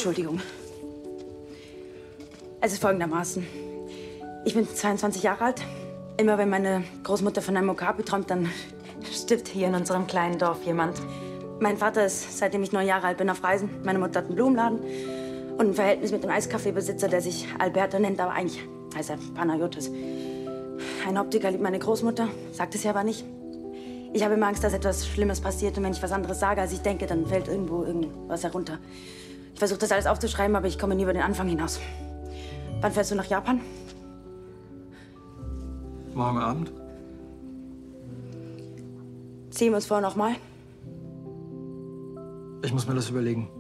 Entschuldigung. Es ist folgendermaßen. Ich bin 22 Jahre alt. Immer wenn meine Großmutter von einem Okapi träumt, dann stirbt hier in unserem kleinen Dorf jemand. Mein Vater ist, seitdem ich 9 Jahre alt bin, auf Reisen. Meine Mutter hat einen Blumenladen und ein Verhältnis mit dem Eiskaffeebesitzer, der sich Alberto nennt, aber eigentlich heißt er Panayotis. Ein Optiker liebt meine Großmutter, sagt es ja aber nicht. Ich habe immer Angst, dass etwas Schlimmes passiert und wenn ich was anderes sage, als ich denke, dann fällt irgendwo irgendwas herunter. Ich versuche das alles aufzuschreiben, aber ich komme nie über den Anfang hinaus. Wann fährst du nach Japan? Morgen Abend. Sehen wir uns vorher noch mal? Ich muss mir das überlegen.